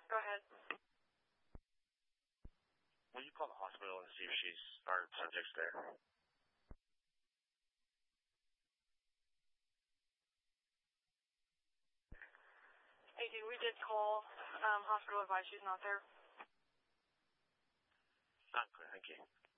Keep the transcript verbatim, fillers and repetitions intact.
Go ahead. Will you call the hospital and see if she's our subject's there? eighteen, we did call. Um, hospital advice she's not there. Not clear, thank you.